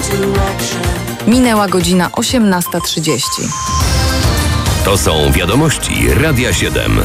Minęła godzina 18:30. To są wiadomości Radia 7.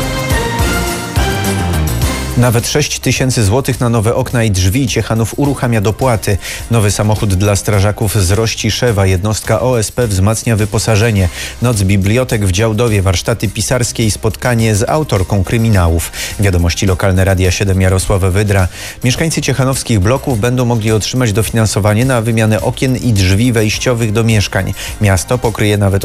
Nawet 6 000 złotych na nowe okna i drzwi Ciechanów uruchamia dopłaty. Nowy samochód dla strażaków z Rościszewa. Jednostka OSP wzmacnia wyposażenie. Noc bibliotek w Działdowie, warsztaty pisarskie i spotkanie z autorką kryminałów. Wiadomości lokalne Radia 7, Jarosław Wydra. Mieszkańcy ciechanowskich bloków będą mogli otrzymać dofinansowanie na wymianę okien i drzwi wejściowych do mieszkań. Miasto pokryje nawet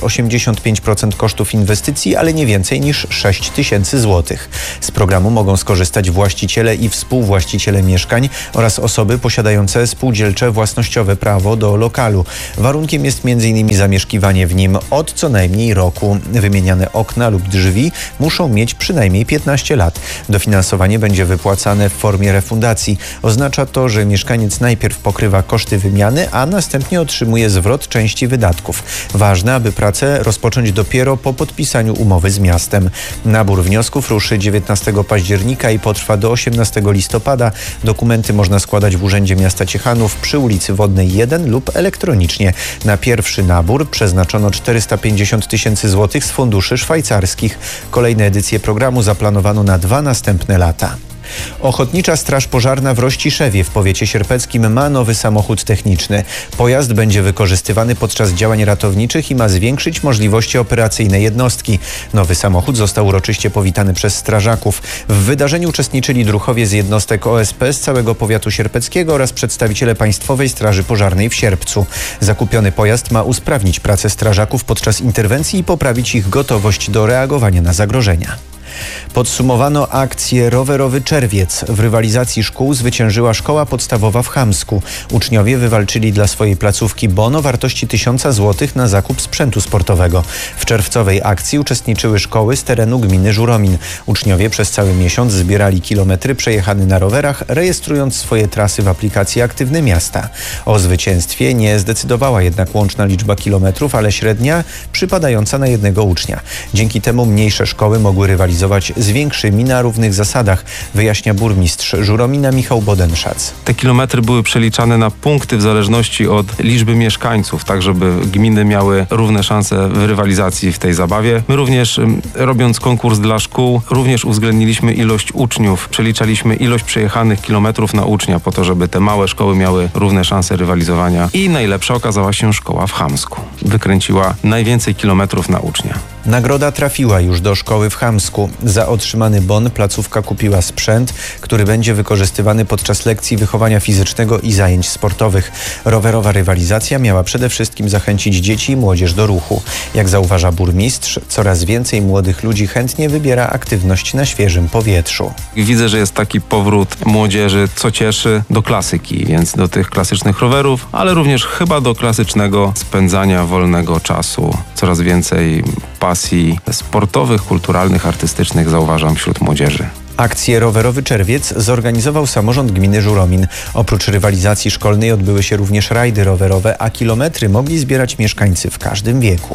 85% kosztów inwestycji, ale nie więcej niż 6 000 złotych. Z programu mogą skorzystać właściciele i współwłaściciele mieszkań oraz osoby posiadające spółdzielcze własnościowe prawo do lokalu. Warunkiem jest m.in. zamieszkiwanie w nim od co najmniej roku. Wymieniane okna lub drzwi muszą mieć przynajmniej 15 lat. Dofinansowanie będzie wypłacane w formie refundacji. Oznacza to, że mieszkaniec najpierw pokrywa koszty wymiany, a następnie otrzymuje zwrot części wydatków. Ważne, aby pracę rozpocząć dopiero po podpisaniu umowy z miastem. Nabór wniosków ruszy 19 października i potrwa do 18 listopada. Dokumenty można składać w Urzędzie Miasta Ciechanów przy ulicy Wodnej 1 lub elektronicznie. Na pierwszy nabór przeznaczono 450 000 złotych z funduszy szwajcarskich. Kolejne edycje programu zaplanowano na 2 następne lata. Ochotnicza Straż Pożarna w Rościszewie w powiecie sierpeckim ma nowy samochód techniczny. Pojazd będzie wykorzystywany podczas działań ratowniczych i ma zwiększyć możliwości operacyjne jednostki. Nowy samochód został uroczyście powitany przez strażaków. W wydarzeniu uczestniczyli druhowie z jednostek OSP z całego powiatu sierpeckiego oraz przedstawiciele Państwowej Straży Pożarnej w Sierpcu. Zakupiony pojazd ma usprawnić pracę strażaków podczas interwencji i poprawić ich gotowość do reagowania na zagrożenia. Podsumowano akcję Rowerowy Czerwiec. W rywalizacji szkół zwyciężyła szkoła podstawowa w Chamsku. Uczniowie wywalczyli dla swojej placówki bon o wartości 1000 zł na zakup sprzętu sportowego. W czerwcowej akcji uczestniczyły szkoły z terenu gminy Żuromin. Uczniowie przez cały miesiąc zbierali kilometry przejechane na rowerach, rejestrując swoje trasy w aplikacji Aktywne Miasta. O zwycięstwie nie zdecydowała jednak łączna liczba kilometrów, ale średnia przypadająca na jednego ucznia. Dzięki temu mniejsze szkoły mogły rywalizować z większymi na równych zasadach, wyjaśnia burmistrz Żuromina Michał Bodenszac. Te kilometry były przeliczane na punkty w zależności od liczby mieszkańców, tak żeby gminy miały równe szanse w rywalizacji w tej zabawie. My również, robiąc konkurs dla szkół, również uwzględniliśmy ilość uczniów, przeliczaliśmy ilość przejechanych kilometrów na ucznia po to, żeby te małe szkoły miały równe szanse rywalizowania i najlepsza okazała się szkoła w Chamsku. Wykręciła najwięcej kilometrów na ucznia. Nagroda trafiła już do szkoły w Chamsku. Za otrzymany bon placówka kupiła sprzęt, który będzie wykorzystywany podczas lekcji wychowania fizycznego i zajęć sportowych. Rowerowa rywalizacja miała przede wszystkim zachęcić dzieci i młodzież do ruchu. Jak zauważa burmistrz, coraz więcej młodych ludzi chętnie wybiera aktywność na świeżym powietrzu. Widzę, że jest taki powrót młodzieży, co cieszy, do klasyki, więc do tych klasycznych rowerów, ale również chyba do klasycznego spędzania wolnego czasu. Coraz więcej pasji sportowych, kulturalnych, artystycznych zauważam wśród młodzieży. Akcję Rowerowy Czerwiec zorganizował samorząd gminy Żuromin. Oprócz rywalizacji szkolnej odbyły się również rajdy rowerowe, a kilometry mogli zbierać mieszkańcy w każdym wieku.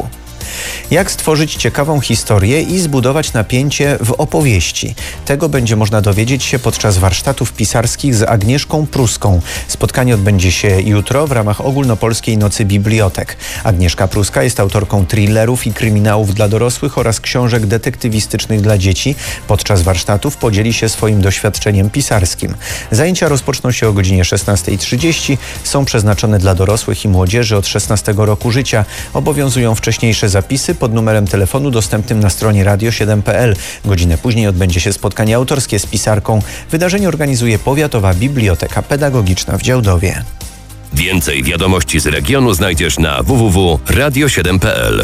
Jak stworzyć ciekawą historię i zbudować napięcie w opowieści? Tego będzie można dowiedzieć się podczas warsztatów pisarskich z Agnieszką Pruską. Spotkanie odbędzie się jutro w ramach Ogólnopolskiej Nocy Bibliotek. Agnieszka Pruska jest autorką thrillerów i kryminałów dla dorosłych oraz książek detektywistycznych dla dzieci. Podczas warsztatów podzieli się swoim doświadczeniem pisarskim. Zajęcia rozpoczną się o godzinie 16:30. Są przeznaczone dla dorosłych i młodzieży od 16 roku życia. Obowiązują wcześniejsze zapisy pod numerem telefonu dostępnym na stronie radio7.pl. Godzinę później odbędzie się spotkanie autorskie z pisarką. Wydarzenie organizuje Powiatowa Biblioteka Pedagogiczna w Działdowie. Więcej wiadomości z regionu znajdziesz na www.radio7.pl.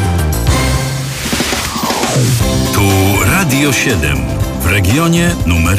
Tu Radio 7 w regionie numer